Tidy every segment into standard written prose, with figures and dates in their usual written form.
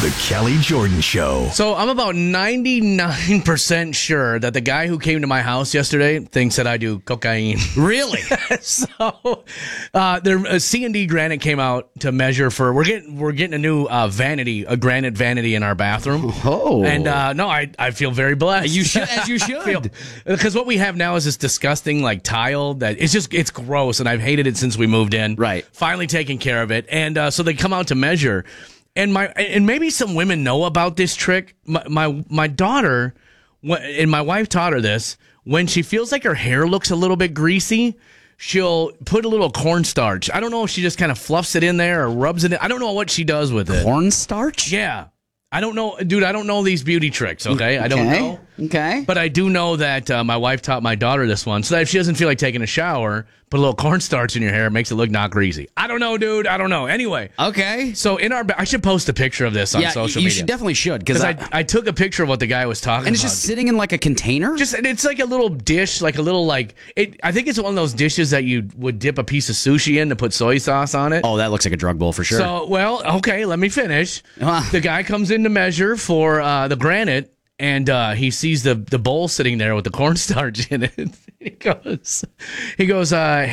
The Kelly Jordan Show. So I'm about 99% sure that the guy who came to my house yesterday thinks that I do cocaine. Really? So C&D Granite came out to measure for. We're getting a new a granite vanity in our bathroom. Oh, and no, I feel very blessed. You should, as you should. Because what we have now is this disgusting like tile that it's gross, and I've hated it since we moved in. Right. Finally taking care of it, and so they come out to measure. And maybe some women know about this trick. My daughter, and my wife taught her this. When she feels like her hair looks a little bit greasy, she'll put a little cornstarch. I don't know if she just kind of fluffs it in there or rubs it in. I don't know what she does with it. Cornstarch? Yeah. I don't know, dude. I don't know these beauty tricks, okay? I don't know. Okay. But I do know that my wife taught my daughter this one, so that if she doesn't feel like taking a shower, put a little cornstarch in your hair, it makes it look not greasy. I don't know, dude. I don't know. Anyway. Okay. So I should post a picture of this on social media. You should definitely should. Because I took a picture of what the guy was talking about. And it's just sitting in like a container? It's like a little dish, like a little I think it's one of those dishes that you would dip a piece of sushi in to put soy sauce on it. Oh, that looks like a drug bowl for sure. So, well, okay, let me finish. The guy comes in to measure for the granite, and he sees the bowl sitting there with the cornstarch in it. He goes,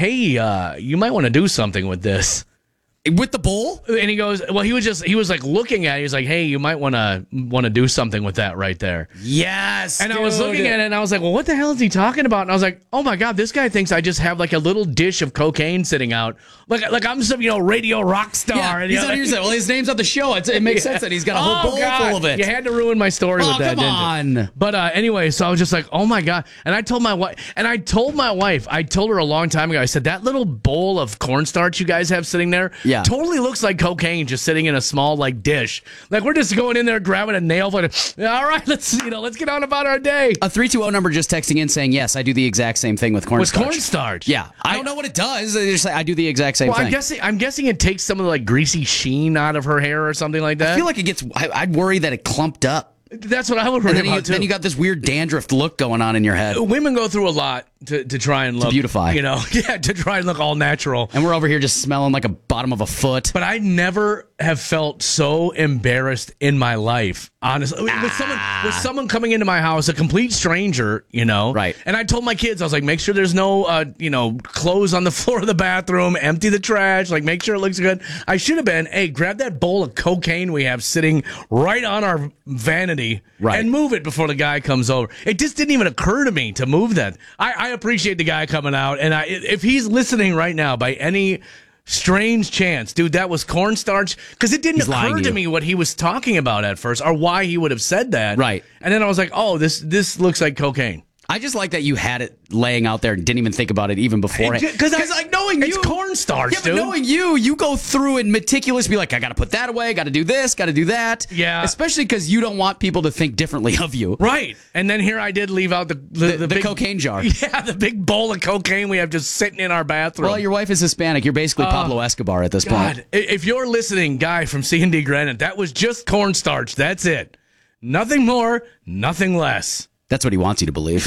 hey, you might want to do something with this. With the bowl? And he goes, well, he was like looking at it. He was like, hey, you might want to do something with that right there. Yes. And I was looking at it and I was like, well, what the hell is he talking about? And I was like, oh my God, this guy thinks I just have like a little dish of cocaine sitting out. Like I'm some, radio rock star. Yeah, and, he's on here saying, well, his name's on the show. It makes sense that he's got a whole bowl full of it. You had to ruin my story with that, come on. didn't you? But anyway, so I was just like, oh my God. And I told my wife, I told her a long time ago, I said, that little bowl of cornstarch you guys have sitting there totally looks like cocaine just sitting in a small like dish. Like we're just going in there grabbing a nail. All right, let's get on about our day. A 320 number just texting in saying, yes, I do the exact same thing with cornstarch. With cornstarch? Yeah. I don't know what it does. I do the exact same thing. I'm guessing it takes some of the like greasy sheen out of her hair or something like that. I feel like it gets, I'd worry that it clumped up. That's what I would worry about too. Then you got this weird dandruff look going on in your head. Women go through a lot to try and look. To beautify. To try and look all natural. And we're over here just smelling like a bottom of a foot. But I never have felt so embarrassed in my life, honestly. With someone coming into my house, a complete stranger, Right. And I told my kids, I was like, make sure there's no, clothes on the floor of the bathroom, empty the trash, like make sure it looks good. I should have been, hey, grab that bowl of cocaine we have sitting right on our vanity and move it before the guy comes over. It just didn't even occur to me to move that. I appreciate the guy coming out, and if he's listening right now by any strange chance, dude, that was cornstarch, because it didn't occur to me what he was talking about at first or why he would have said that. Right. And then I was like, oh, this looks like cocaine. I just like that you had it laying out there and didn't even think about it even beforehand. Because like knowing it's cornstarch, dude. But knowing you go through and meticulously be like, I got to put that away, got to do this, got to do that. Yeah. Especially because you don't want people to think differently of you. Right. And then here I did leave out the big cocaine jar. Yeah, the big bowl of cocaine we have just sitting in our bathroom. Well, your wife is Hispanic. You're basically Pablo Escobar at this point. If you're listening, guy from C&D Granite, that was just cornstarch. That's it. Nothing more, nothing less. That's what he wants you to believe.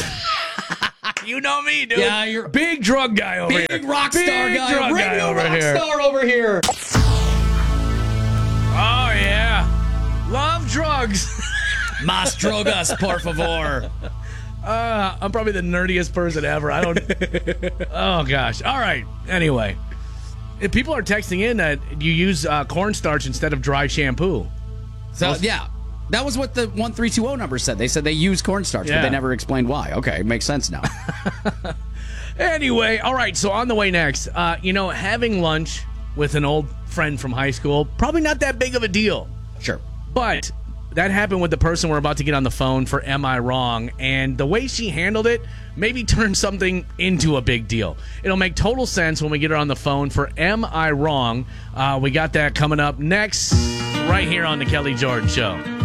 You know me, dude. Yeah, you're big drug guy over here. Big rock star guy. Drug guy over here. Star over here. Oh yeah, love drugs. Mas drogas, por favor. I'm probably the nerdiest person ever. I don't. Oh gosh. All right. Anyway, if people are texting in that you use cornstarch instead of dry shampoo. So yeah. That was what the 1320 number said. They said they use cornstarch, but they never explained why. Okay, it makes sense now. Anyway, all right, so on the way next, having lunch with an old friend from high school, probably not that big of a deal. Sure. But that happened with the person we're about to get on the phone for Am I Wrong? And the way she handled it maybe turned something into a big deal. It'll make total sense when we get her on the phone for Am I Wrong? We got that coming up next, right here on The Kelly Jordan Show.